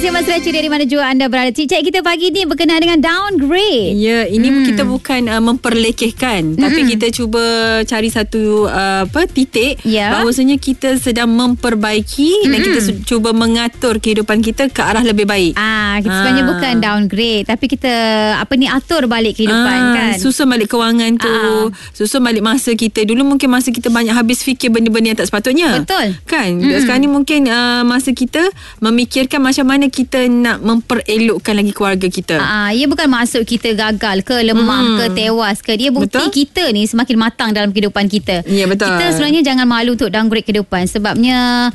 kasih Mas Racu dari mana jua anda berada. Cik kita pagi ni berkenaan dengan downgrade. Ya, ini kita bukan memperlekehkan, tapi kita cuba cari satu titik bahawasanya kita sedang memperbaiki dan kita cuba mengatur kehidupan kita ke arah lebih baik. Kita sebenarnya bukan downgrade, tapi kita atur balik kehidupan kan. Susun balik kewangan tu, susun balik masa kita. Dulu mungkin masa kita banyak habis fikir benda-benda yang tak sepatutnya. Betul. Kan? Sekarang ni mungkin masa kita memikirkan macam mana kita nak memperelokkan lagi keluarga kita. Ia bukan maksud kita gagal ke, lemah ke, tewas ke. Dia bukti kita ni semakin matang dalam kehidupan kita. Ya, betul. Kita sebenarnya jangan malu untuk downgrade kehidupan. Sebabnya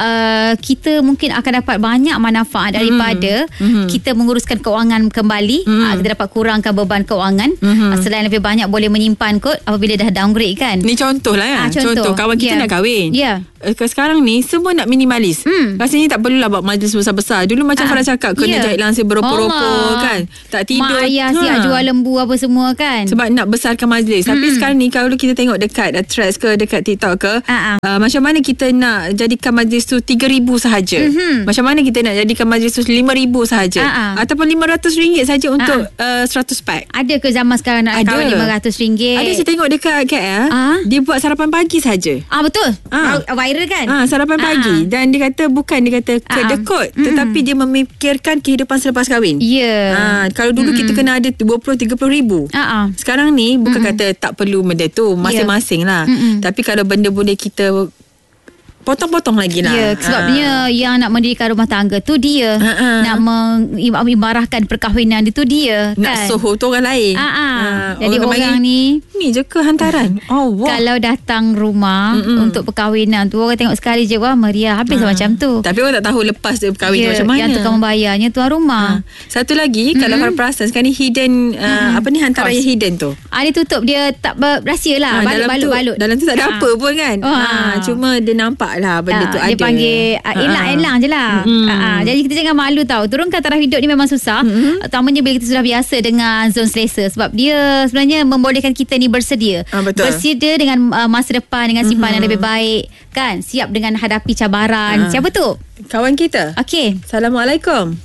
kita mungkin akan dapat banyak manfaat daripada kita menguruskan kewangan kembali. Kita dapat kurangkan beban kewangan. Selain lebih banyak boleh menyimpan kot apabila dah downgrade kan. Ni contoh lah ya. Contoh kawan kita nak kahwin. Sekarang ni semua nak minimalis. Rasanya tak perlulah buat majlis besar-besar. Dulu macam Farah cakap, kena jahit langsir beropo-ropo kan. Tak tidur. Mak ayah siap jual lembu apa semua kan. Sebab nak besarkan majlis. Tapi sekarang ni kalau kita tengok dekat Threads ke, dekat TikTok ke, macam mana kita nak jadikan majlis tu 3,000 sahaja. Macam mana kita nak jadikan majlis tu 5,000 sahaja. Ataupun RM500 saja untuk 100 pack. Ada ke zaman sekarang nak kahwin RM500? Ada, saya tengok dekat KL. Dia buat sarapan pagi saja. Betul. Viral kan. Sarapan pagi. Dan dia kata bukan dia kata kedekut, tetapi dia memikirkan kehidupan selepas kahwin. Kalau dulu kita kena ada 20-30 ribu. Sekarang ni bukan kata tak perlu benda tu, masing-masing lah. Tapi kalau benda boleh kita potong-potong lagi lah. Sebabnya yang nak mendirikan rumah tangga tu dia. Nak mengibarahkan perkahwinan itu dia. Nak soho tu orang lain. Jadi orang ni je ke hantaran. Kalau datang rumah untuk perkahwinan tu, orang tengok sekali je, wah meriah, habis macam tu. Tapi orang tak tahu lepas dia perkahwin tu macam mana. Yang tukang membayarnya tuan rumah. Satu lagi, kalau para perasan sekarang ni hidden, hantaran yang hidden tu. Dia tutup, dia tak berahsia lah. Balut-balut. Dalam tu tak ada apa pun kan. Cuma dia nampak lah benda tu ada. Dia panggil elang je lah. Jadi kita jangan malu tau. Turunkan taraf hidup ni memang susah. Utamanya bila kita sudah biasa dengan zon selesa. Sebab dia sebenarnya membolehkan kita ni bersedia. Bersedia dengan masa depan, dengan simpanan lebih baik kan. Siap dengan hadapi cabaran. Siapa tu? Kawan kita. Okey. Assalamualaikum.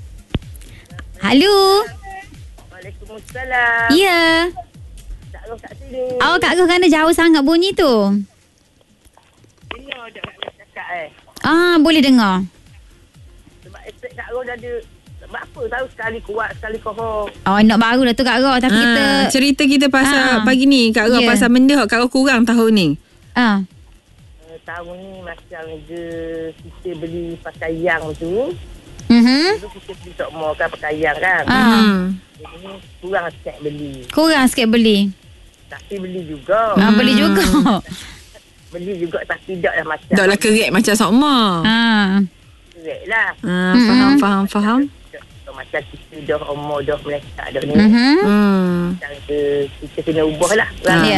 Halo. Waalaikumsalam. Ya. Kak Roh kat sini. Kak Roh, kerana jauh sangat bunyi tu. Dengar tak nak cakap boleh dengar. Sebab efek Kak Roh dah ada. Sebab apa tahu sekali kuat, sekali kohong. Nak baru dah tu Kak Roh. Tapi kita cerita kita pasal pagi ni Kak Roh, pasal benda Kak Roh kurang tahun ni. Tahun ni macam kita beli pakaian tu. Dulu kita beli tok mall kan pakaian kan. Ini kurang sikit beli. Tapi beli juga. Beli juga. Beli juga tapi tak lah macam. Tak lah kerek macam Sokma. Kerek lah. Faham. Macam kita dah umur dah melekat dah ni. Macam kita kena ubah lah.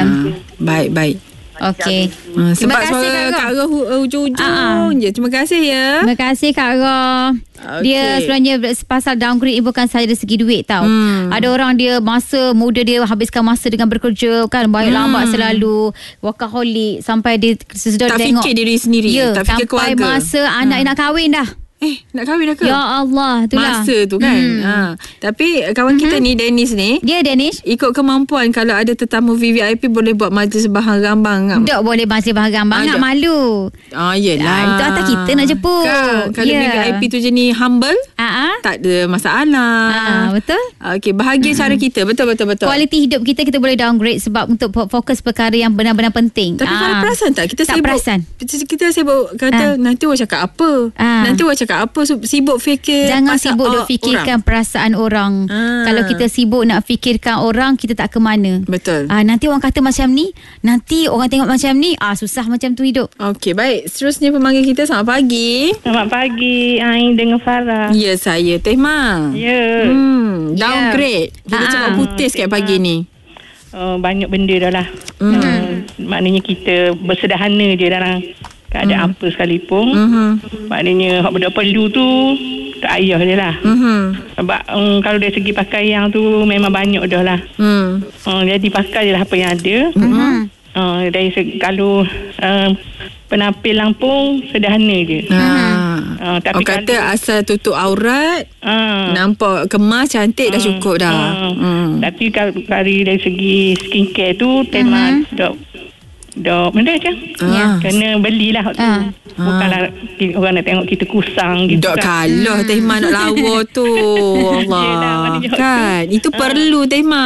Baik. Okey. Sebab suara Kak Roh hujung-hujung je. Terima kasih ya. Terima kasih Kak Roh. Dia sebenarnya pasal downgrade bukan sahaja dari segi duit tau. Ada orang dia masa muda dia habiskan masa dengan bekerja kan, baik lambat selalu, workaholic, sampai dia sesudah tak tengok fikir diri sendiri, tak fikir keluarga. Sampai masa anak nak kahwin dah. Nak kahwin dah ke? Ya Allah, itulah. Masa tu kan. Tapi kawan kita ni, Dennis ni. Dia Dennis. Ikut kemampuan, kalau ada tetamu VVIP boleh buat majlis bahan rambang. Tak boleh majlis bahan rambang. Nak malu. Yelah. Itu atas kita nak jemput. Kalau VVIP tu jenis humble, tak ada masalah. Betul. Okey, bahagia cara kita. Betul. Kualiti hidup kita boleh downgrade sebab untuk fokus perkara yang benar-benar penting. Tapi Farah perasan tak? Kita tak sibuk. Perasan. Kita sibuk kata nanti orang cakap apa. Nanti orang cakap apa, sibuk fikir. Jangan sibuk duk fikirkan perasaan orang. Kalau kita sibuk nak fikirkan orang, kita tak ke mana. Betul. Nanti orang kata macam ni, nanti orang tengok macam ni, susah macam tu hidup. Okey, baik. Seterusnya pemanggil kita, selamat pagi. Selamat pagi, Ain dengan Farah. Ya, saya Teh Ma. Ya. Downgrade. Kita cakap putih sikit pagi ni. Banyak benda dah lah. Maknanya kita bersederhana je dalam keadaan apa sekalipun. Maknanya hak benda perlu tu tak payah je lah. Sebab kalau dari segi pakaian tu memang banyak dah lah. Jadi pakai je lah apa yang ada. Dari segi, kalau penampilan pun sederhana je. Tapi kata asal tutup aurat, nampak kemas, cantik dah cukup dah. Tapi kalau dari segi skincare tu tema dok benda je. Kena belilah tu. Bukanlah orang nak tengok kita kusang gitu. Dok kalah Teh Ma nak lawa tu. Allah. Kan itu perlu Teh Ma.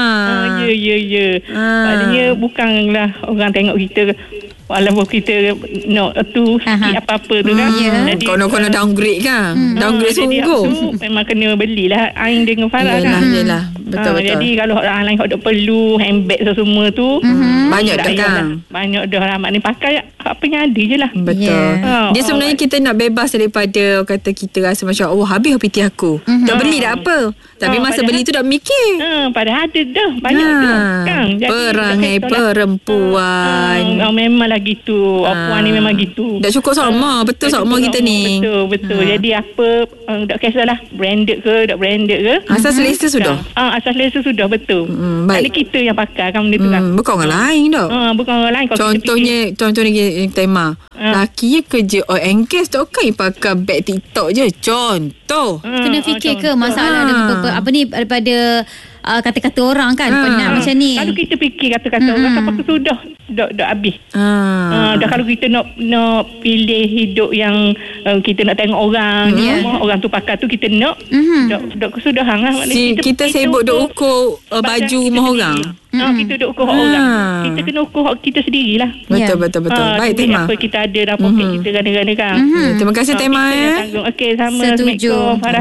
Ya. Maknanya bukanlah orang tengok kita walaupun kita nak tu sikit apa-apa tu kan. Jadi kono-kono downgrade kan. Downgrade sungguh. Memang kena belilah Ain dengan Farah kan. Yelah. Betul-betul. Jadi kalau orang lain ada perlu handbag semua tu banyak dah kan. Banyak dah lah. Maknanya pakai apa yang ada je lah. Betul. Dia sebenarnya kita nak bebas daripada kata kita rasa macam habis piti aku. Tak beli dah apa. Tapi masa beli tu dah mikir. Padahal ada dah. Banyak dah kan. Perangai perempuan. Memanglah gitu. Puan ni memang gitu. Dah cukup sama. Betul sama kita ni. Betul. Jadi apa tak kisahlah branded ke tak branded ke. Asal selesa sudah. Asal selesa sudah. Betul. Baik. Ada kita yang pakai kan benda tu kan. Bukan orang lain dah. Bukan orang lain. Contohnya tema laki kerja oil and gas tak kan pakai beg TikTok je. Contoh. Kena fikir ke masalah apa ni daripada kata-kata orang kan penat macam ni. Kalau kita fikir kata-kata orang sampai sudah dah habis. Dah kalau kita nak pilih hidup yang kita nak tengok orang orang tu pakai tu kita nak dah kesudahan lah. Kita sibuk duk ukur baju rumah orang. Kita duk ukur orang. Kita kena ukur kita sendirilah. Betul. Baik Tema. Apa kita ada dalam poket kita gana-gana kan. Terima kasih Tema Okey sama. Setuju. Farah.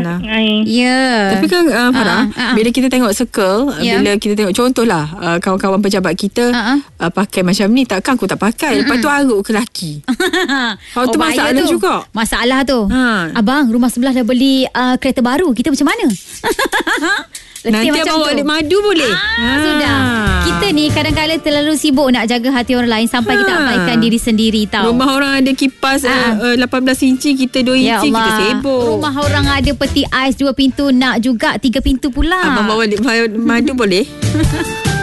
Tapi kan Farah bila kita tengok bila kita tengok contohlah kawan-kawan pejabat kita pakai macam ni, takkan aku tak pakai. Lepas tu aruk ke laki. Tu masalah tu juga. Masalah tu. Abang, rumah sebelah dah beli kereta baru. Kita macam mana? Nanti abang bawa adik madu boleh? Sudah. Kita ni kadang-kadang terlalu sibuk nak jaga hati orang lain sampai kita abaikan diri sendiri tau. Rumah orang ada kipas 18 inci, kita 2 inci, kita sibuk. Rumah orang ada peti ais 2 pintu, nak juga 3 pintu pula. Abang bawa adik madu boleh?